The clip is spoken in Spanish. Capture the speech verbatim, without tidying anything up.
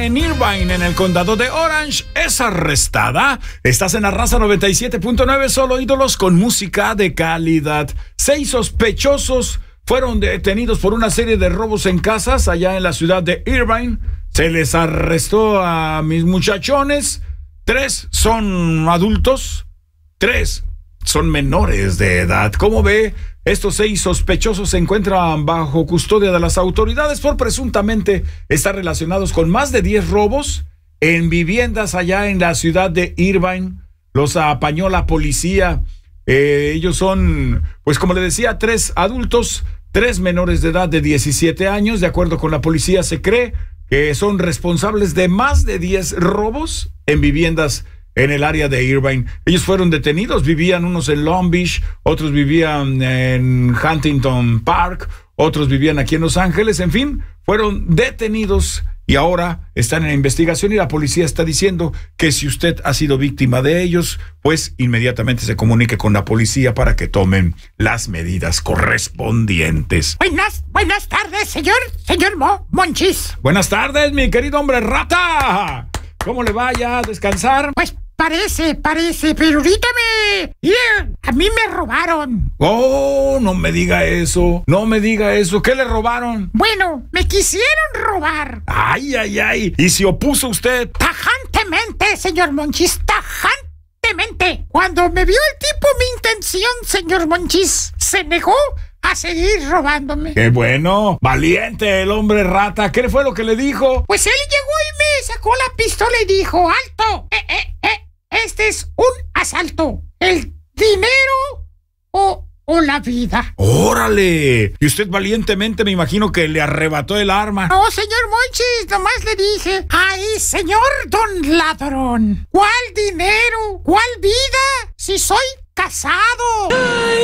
en Irvine, en el condado de Orange, es arrestada. Estás en la raza noventa y siete punto nueve, solo ídolos con música de calidad. Seis sospechosos fueron detenidos por una serie de robos en casas allá en la ciudad de Irvine. Se les arrestó a mis muchachones. Tres son adultos, tres son menores de edad. ¿Cómo ve? Estos seis sospechosos se encuentran bajo custodia de las autoridades por presuntamente estar relacionados con más de diez robos en viviendas allá en la ciudad de Irvine. Los apañó la policía. Eh, ellos son, pues como le decía, tres adultos, tres menores de edad de diecisiete años. De acuerdo con la policía, se cree que son responsables de más de diez robos en viviendas en el área de Irvine. Ellos fueron detenidos, vivían unos en Long Beach, otros vivían en Huntington Park, otros vivían aquí en Los Ángeles. En fin, fueron detenidos y ahora están en investigación, y la policía está diciendo que si usted ha sido víctima de ellos, pues inmediatamente se comunique con la policía para que tomen las medidas correspondientes. Buenas, buenas tardes, señor, señor Mo, Monchis. Buenas tardes, mi querido hombre rata. ¿Cómo le vaya a descansar? Pues parece, parece, pero ahorita me... Yeah, a mí me robaron. Oh, no me diga eso, no me diga eso. ¿Qué le robaron? Bueno, me quisieron robar. Ay, ay, ay. ¿Y se opuso usted? Tajantemente, señor Monchis, tajantemente. Cuando me vio el tipo mi intención, señor Monchis, se negó a seguir robándome. ¡Qué bueno! Valiente el hombre rata. ¿Qué fue lo que le dijo? Pues él llegó y me sacó la pistola y dijo: ¡alto! Eh, eh, eh, este es un asalto. ¿El dinero o, o la vida? ¡Órale! Y usted valientemente, me imagino que le arrebató el arma. No, señor Monchis, nomás le dije: ¡ay, señor don ladrón! ¿Cuál dinero? ¿Cuál vida? Si soy casado.